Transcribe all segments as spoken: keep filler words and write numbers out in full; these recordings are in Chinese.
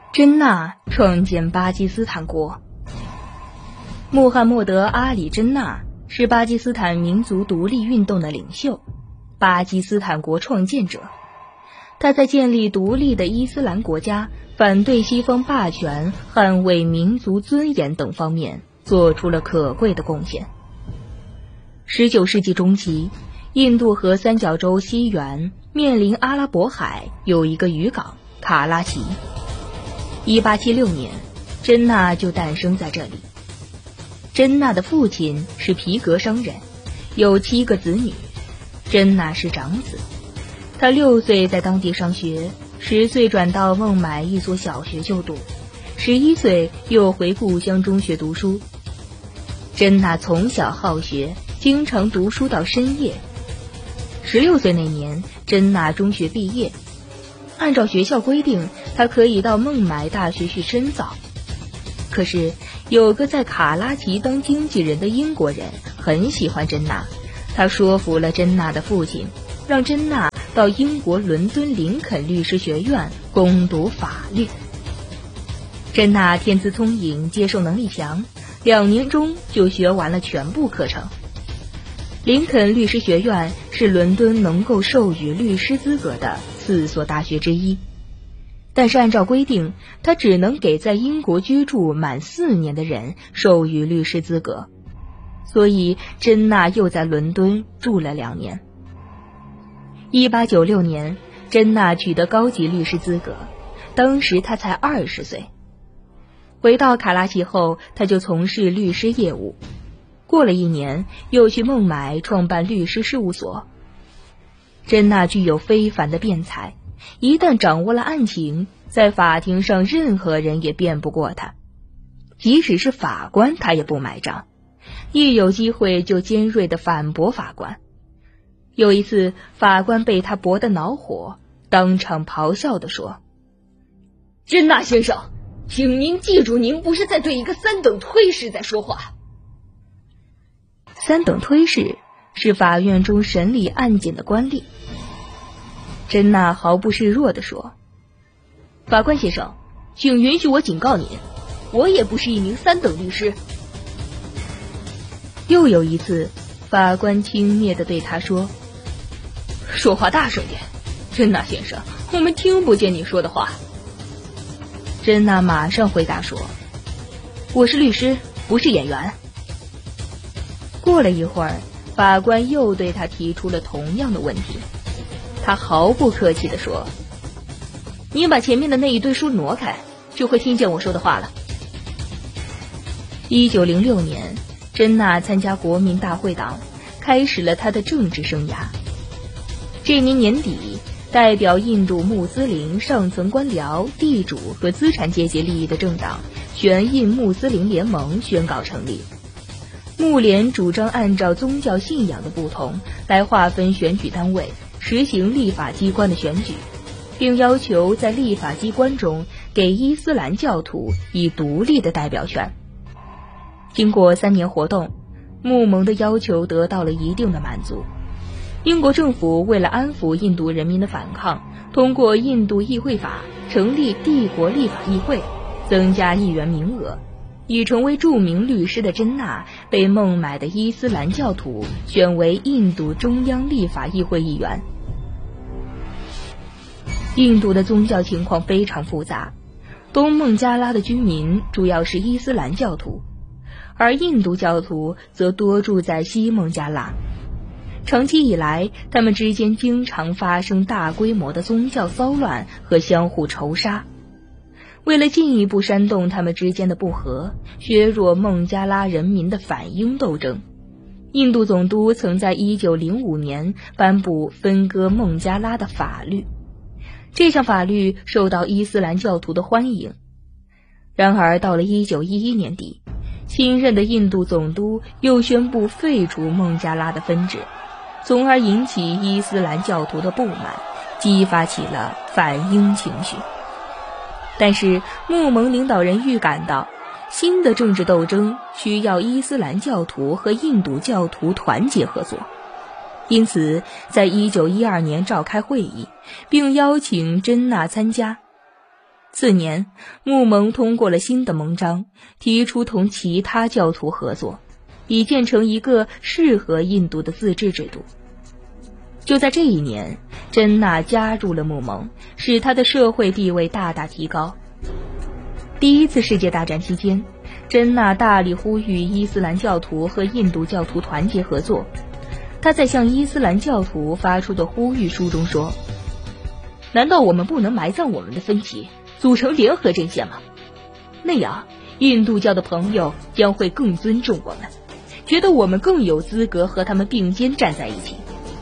真纳创建巴基斯坦国。穆罕默德·阿里·真纳是巴基斯坦民族独立运动的领袖，巴基斯坦国创建者。他在建立独立的伊斯兰国家、反对西方霸权、捍卫民族尊严等方面做出了可贵的贡献。十九世纪中期，印度和三角洲西缘面临阿拉伯海，有一个渔港卡拉奇。一八七六年，真纳就诞生在这里。真纳的父亲是皮革商人，有七个子女，真纳是长子。他六岁在当地上学，十岁转到孟买一所小学就读，十一岁又回故乡中学读书。真纳从小好学，经常读书到深夜。十六岁那年，真纳中学毕业。按照学校规定，他可以到孟买大学去深造。可是有个在卡拉奇当经纪人的英国人很喜欢真纳，他说服了真纳的父亲，让真纳到英国伦敦林肯律师学院攻读法律。真纳天资聪颖，接受能力强，两年中就学完了全部课程。林肯律师学院是伦敦能够授予律师资格的四所大学之一，但是按照规定，他只能给在英国居住满四年的人授予律师资格，所以真纳又在伦敦住了两年。一八九六年，真纳取得高级律师资格，当时他才二十岁。回到卡拉奇后，他就从事律师业务。过了一年，又去孟买创办律师事务所。真纳具有非凡的辩才，一旦掌握了案情，在法庭上任何人也辩不过他，即使是法官他也不买账，一有机会就尖锐地反驳法官。有一次，法官被他驳得恼火，当场咆哮地说：“ 真纳先生，请您记住，您不是在对一个三等推事在说话。” 三等推事是法院中审理案件的官吏。真纳毫不示弱地说：“法官先生，请允许我警告您，我也不是一名三等律师。”又有一次，法官轻蔑地对他说：“说话大声点，真纳先生，我们听不见你说的话。”真纳马上回答说：“我是律师，不是演员。”过了一会儿，法官又对他提出了同样的问题，他毫不客气地说：“你把前面的那一堆书挪开，就会听见我说的话了。”一九零六年，真纳参加国民大会党，开始了他的政治生涯。这年年底，代表印度穆斯林上层官僚、地主和资产阶级利益的政党全印穆斯林联盟宣告成立。穆联主张按照宗教信仰的不同来划分选举单位，实行立法机关的选举，并要求在立法机关中给伊斯兰教徒以独立的代表权。经过三年活动，穆盟的要求得到了一定的满足。英国政府为了安抚印度人民的反抗，通过印度议会法成立帝国立法议会，增加议员名额。已成为著名律师的真纳被孟买的伊斯兰教徒选为印度中央立法议会议员。印度的宗教情况非常复杂，东孟加拉的居民主要是伊斯兰教徒，而印度教徒则多住在西孟加拉。长期以来，他们之间经常发生大规模的宗教骚乱和相互仇杀。为了进一步煽动他们之间的不和，削弱孟加拉人民的反英斗争，印度总督曾在一九零五年颁布分割孟加拉的法律。这项法律受到伊斯兰教徒的欢迎。然而到了一九一一年底，新任的印度总督又宣布废除孟加拉的分治，从而引起伊斯兰教徒的不满，激发起了反英情绪。但是穆盟领导人预感到，新的政治斗争需要伊斯兰教徒和印度教徒团结合作，因此在一九一二年召开会议，并邀请真纳参加。 次年，穆蒙通过了新的盟章，提出同其他教徒合作，以建成一个适合印度的自治制度。就在这一年，真纳加入了穆盟，使他的社会地位大大提高。第一次世界大战期间，真纳大力呼吁伊斯兰教徒和印度教徒团结合作。他在向伊斯兰教徒发出的呼吁书中说：难道我们不能埋葬我们的分歧，组成联合阵线吗？那样，印度教的朋友将会更尊重我们，觉得我们更有资格和他们并肩站在一起。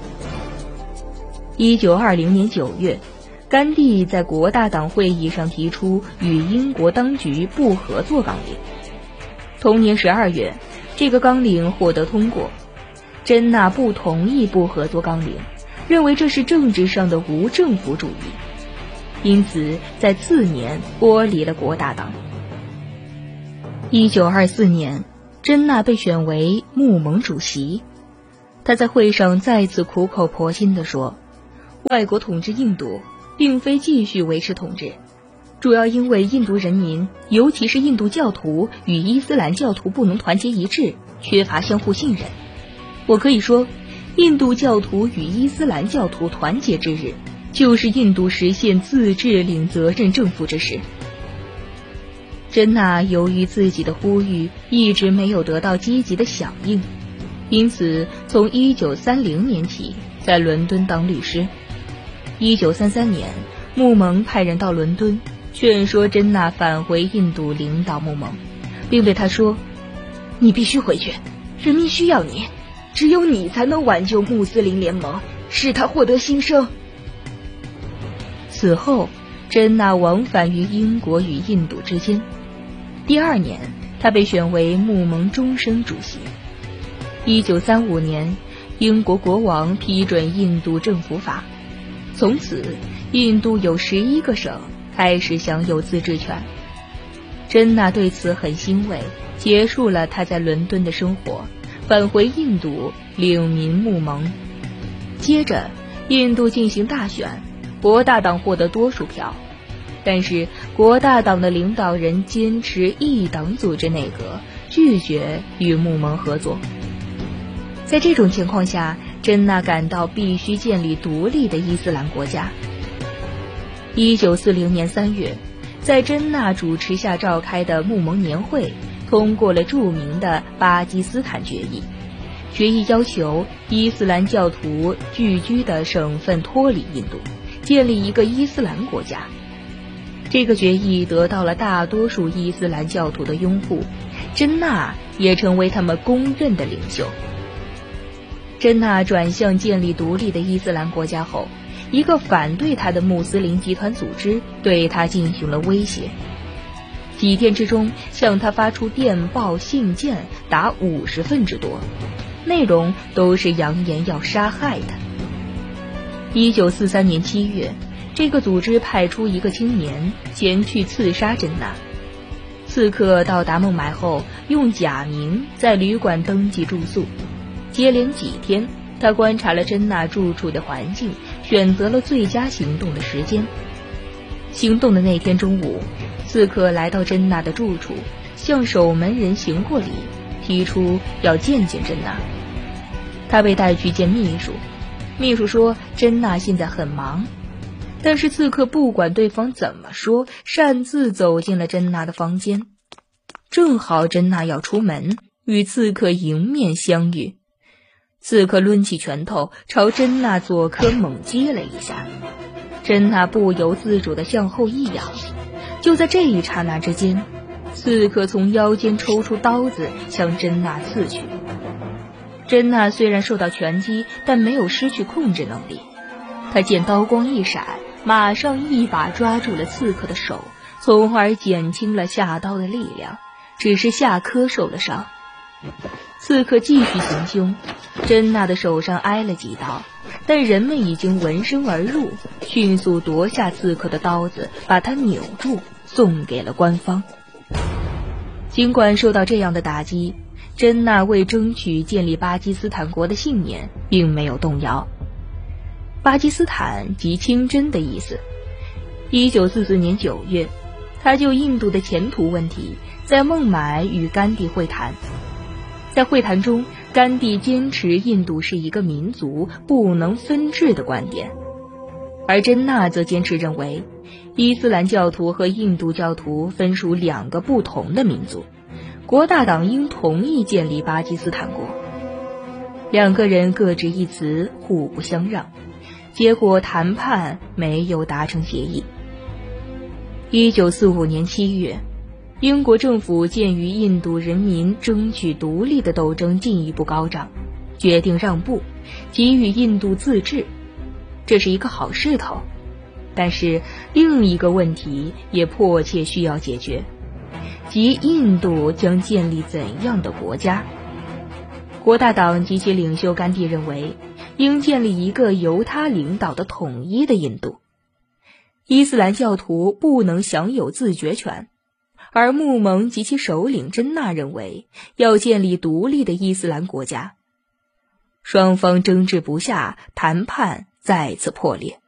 一九二零年九月，甘地在国大党会议上提出与英国当局不合作纲领。同年十二月，这个纲领获得通过。真纳不同意不合作纲领，认为这是政治上的无政府主义，因此在次年脱离了国大党。一九二四年，真纳被选为穆盟主席。他在会上再次苦口婆心地说，外国统治印度并非继续维持统治，主要因为印度人民，尤其是印度教徒与伊斯兰教徒不能团结一致，缺乏相互信任。我可以说，印度教徒与伊斯兰教徒团结之日，就是印度实现自治领责任政府之时。真纳由于自己的呼吁一直没有得到积极的响应，因此从一九三零年起在伦敦当律师。一九三三年，穆蒙派人到伦敦劝说真纳返回印度领导穆蒙，并对他说：你必须回去，人民需要你，只有你才能挽救穆斯林联盟，使他获得新生。此后，真纳往返于英国与印度之间。第二年，他被选为穆盟终身主席。一九三五年，英国国王批准印度政府法，从此印度有十一个省开始享有自治权。真纳对此很欣慰，结束了他在伦敦的生活，返回印度领民穆盟。接着，印度进行大选，国大党获得多数票，但是国大党的领导人坚持一党组织内阁，拒绝与穆盟合作。在这种情况下，真纳感到必须建立独立的伊斯兰国家。一九四零年三月，在真纳主持下召开的穆盟年会通过了著名的巴基斯坦决议。决议要求伊斯兰教徒聚居的省份脱离印度，建立一个伊斯兰国家。这个决议得到了大多数伊斯兰教徒的拥护，真纳也成为他们公认的领袖。真纳转向建立独立的伊斯兰国家后，一个反对他的穆斯林集团组织对他进行了威胁，几天之中向他发出电报信件达五十份之多，内容都是扬言要杀害他。一九四三年七月，这个组织派出一个青年前去刺杀真纳。刺客到达孟买后，用假名在旅馆登记住宿。接连几天，他观察了真纳住处的环境，选择了最佳行动的时间。行动的那天中午，刺客来到真纳的住处，向守门人行过礼，提出要见见真纳。他被带去见秘书，秘书说真纳现在很忙，但是刺客不管对方怎么说，擅自走进了真纳的房间。正好真纳要出门，与刺客迎面相遇。刺客抡起拳头朝真纳左颌猛击了一下，真纳不由自主地向后一仰。就在这一刹那之间，刺客从腰间抽出刀子向真纳刺去。真纳虽然受到拳击，但没有失去控制能力。他见刀光一闪，马上一把抓住了刺客的手，从而减轻了下刀的力量，只是下颌受了伤。刺客继续行凶，真纳的手上挨了几刀，但人们已经闻声而入，迅速夺下刺客的刀子，把他扭住，送给了官方。尽管受到这样的打击，真纳为争取建立巴基斯坦国的信念并没有动摇。巴基斯坦即清真的意思。一九四四年九月， 他就印度的前途问题在孟买与甘地会谈。在会谈中，甘地坚持印度是一个民族，不能分治的观点，而真纳则坚持认为伊斯兰教徒和印度教徒分属两个不同的民族，国大党应同意建立巴基斯坦国。两个人各执一词，互不相让，结果谈判没有达成协议。一九四五年七月，英国政府鉴于印度人民争取独立的斗争进一步高涨，决定让步，给予印度自治。这是一个好势头，但是另一个问题也迫切需要解决，即印度将建立怎样的国家。国大党及其领袖甘地认为，应建立一个由他领导的统一的印度。伊斯兰教徒不能享有自决权，而穆蒙及其首领真纳认为要建立独立的伊斯兰国家。双方争执不下，谈判再次破裂。